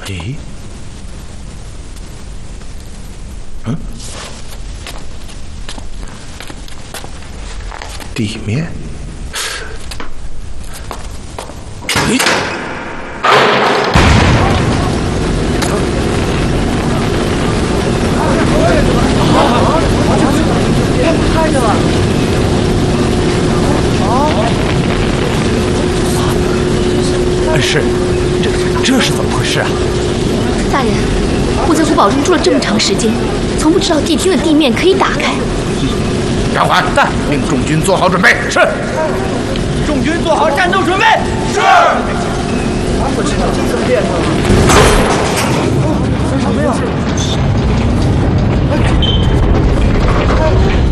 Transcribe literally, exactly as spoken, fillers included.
哎，嗯，地面，哎。 看见了！ 恩师，这这是怎么回事啊？ 大人，我在古堡中住了这么长时间，从不知道地厅的地面可以打开。 杨环，在，命众军做好准备。是。 众军做好战斗准备。是。我知道这怎么变的了？什么呀？